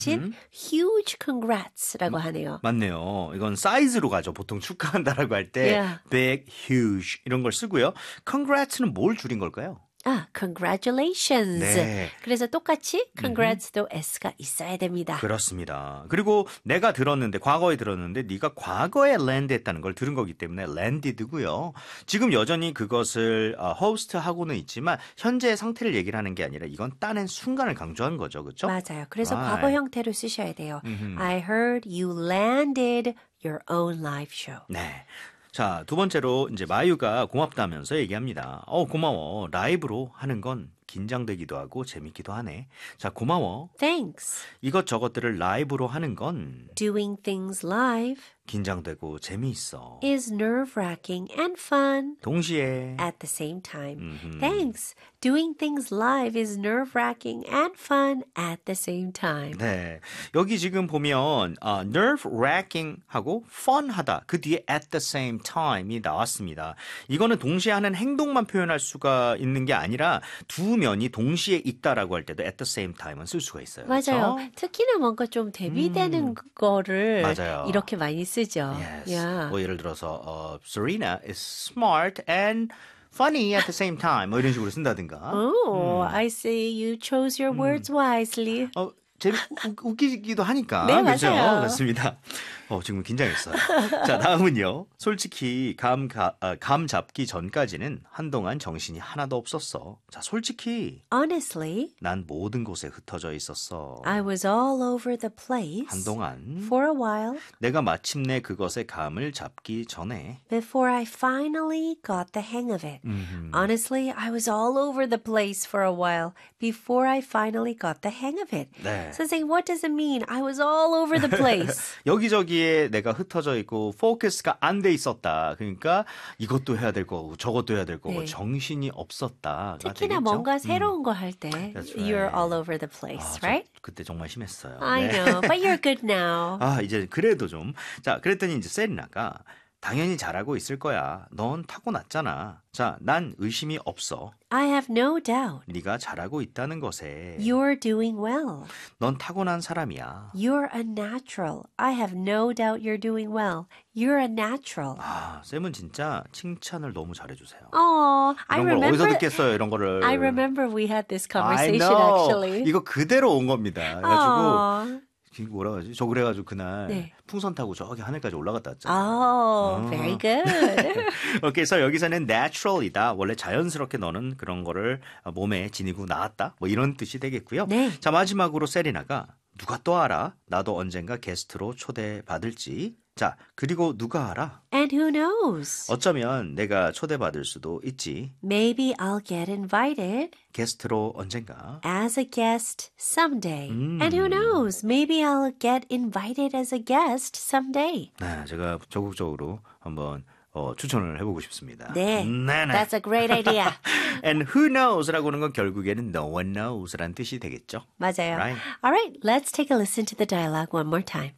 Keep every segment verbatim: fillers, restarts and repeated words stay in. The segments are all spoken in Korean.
음? huge congrats라고 하네요. 맞네요. 이건 사이즈로 가죠. 보통 축하한다라고 할 때 Yeah. big, huge 이런 걸 쓰고요. congrats는 뭘 줄인 걸까요? 아, congratulations. 네. 그래서 똑같이 congrats도 S가 있어야 됩니다. 그렇습니다. 그리고 내가 들었는데 과거에 들었는데 네가 과거에 land했다는 걸 들은 거기 때문에 landed고요. 지금 여전히 그것을 어, host하고는 있지만 현재의 상태를 얘기를 하는 게 아니라 이건 따낸 순간을 강조한 거죠. 그렇죠? 맞아요. 그래서 Right. 과거 형태로 쓰셔야 돼요. 음흠. I heard you landed your own live show. 네. 자, 두 번째로 이제 마유가 고맙다면서 얘기합니다. 어, 고마워. 라이브로 하는 건 긴장되기도 하고 재밌기도 하네. 자, 고마워. Thanks. 이것저것들을 라이브로 하는 건 Doing things live 긴장되고 재미있어. is nerve-wracking and fun 동시에 at the same time. 음흠. Thanks. Doing things live is nerve-wracking and fun at the same time. 네, 여기 지금 보면 어, nerve-wracking 하고 fun하다 그 뒤에 at the same time이 나왔습니다. 이거는 동시에 하는 행동만 표현할 수가 있는 게 아니라 두 면이 동시에 있다라고 할 때도 at the same time은 쓸 수가 있어요. 맞아요. 그렇죠? 특히나 뭔가 좀 대비되는 음. 거를 맞아요. 이렇게 많이 쓰죠. Yes. Yeah. 뭐 예를 들어서 어, Serena is smart and funny at the same time 뭐 이런 식으로 쓴다든가. Oh, I see you chose your words wisely. 어, 재미 우- 웃기기도 하니까. 네, 그렇죠? 맞아요. 그렇습니다. 어, 지금 긴장했어요. 자, 다음은요. 솔직히 감, 가, 아, 감 잡기 전까지는 한동안 정신이 하나도 없었어. 자, 솔직히 Honestly, 난 모든 곳에 흩어져 있었어. I was all over the place 한동안 for a while 내가 마침내 그것의 감을 잡기 전에 before I finally got the hang of it. 음흠. Honestly, I was all over the place for a while before I finally got the hang of it. 네. 선생님, what does it mean? I was all over the place. 여기저기에 내가 흩어져 있고 포커스가 안 돼 있었다. 그러니까 이것도 해야 될 거고 저것도 해야 될 거고 네. 정신이 없었다. 특히나 뭔가 새로운 거 할 때 That's you're right. all over the place, 아, 저 right? 그때 정말 심했어요. I 네. know, but you're good now. 아, 이제 그래도 좀. 자, 그랬더니 이제 세리나가 당연히 잘하고 있을 거야. 넌 타고났잖아. 자, 난 의심이 없어. I have no doubt. 네가 잘하고 있다는 것에. You're doing well. 넌 타고난 사람이야. You're a natural. I have no doubt you're doing well. You're a natural. 아, 쌤은 진짜 칭찬을 너무 잘해주세요. Oh, I 이런 걸 어디서 remember. 듣겠어요, 이런 거를. I remember we had this I conversation know. actually. 이거 그대로 온 겁니다. 그래가지고 Oh, 지금 뭐라 그러지? 저 그래가지고 그날 네. 풍선 타고 저기 하늘까지 올라갔다 왔잖아요. oh, very good. 오케이, 그래서 여기서는 natural이다. 원래 자연스럽게 너는 그런 거를 몸에 지니고 나왔다. 뭐 이런 뜻이 되겠고요. 네. 자, 마지막으로 세리나가 누가 또 알아? 나도 언젠가 게스트로 초대받을지. 자, 그리고 누가 알아? And who knows? 어쩌면 내가 초대받을 수도 있지. Maybe I'll get invited 게스트로 언젠가. as a guest someday. 음. And who knows? Maybe I'll get invited as a guest someday. 네, 제가 적극적으로 한번 어, 추천을 해보고 싶습니다. 네. 네네. That's a great idea. And who knows라고 하는 건 결국에는 no one knows라는 뜻이 되겠죠. 맞아요. Right. All right, let's take a listen to the dialogue one more time.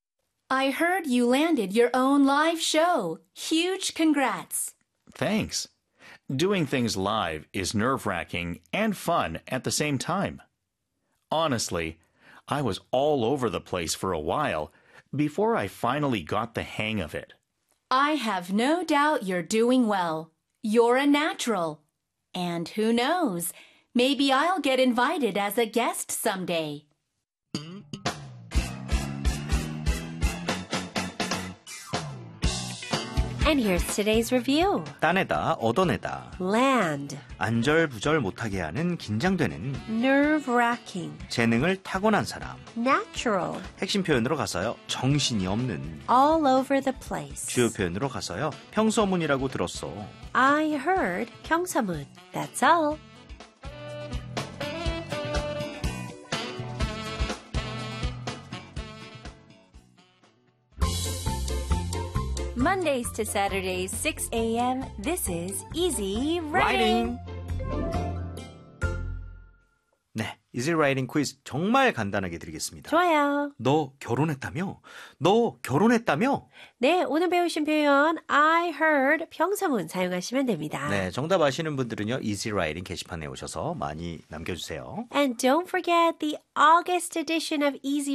I heard you landed your own live show. Huge congrats. Thanks. Doing things live is nerve-wracking and fun at the same time. Honestly, I was all over the place for a while before I finally got the hang of it. I have no doubt you're doing well. You're a natural. And who knows? Maybe I'll get invited as a guest someday. And here's today's review. 따내다, 얻어내다. Land, 안절부절 못하게 하는 긴장되는 nerve-wracking, 재능을 타고난 사람. natural, 핵심 표현으로 가서요. 정신이 없는. all over the place. 주요 표현으로 가서요. 평서문이라고 들었어. I heard 평서문. That's all. Mondays to Saturdays, six a.m. This is Easy Writing. 네, Easy Writing quiz 정말 간단하게 드리겠습니다. 좋아요. 너 결혼했다며? 너 결혼했다며? 네, 오늘 배우신 표현 I heard 평서문 사용하시면 됩니다. 네, 정답 아시는 분들은요. Easy Writing 게시판에 오셔서 많이 남겨주세요. And don't forget the August edition of Easy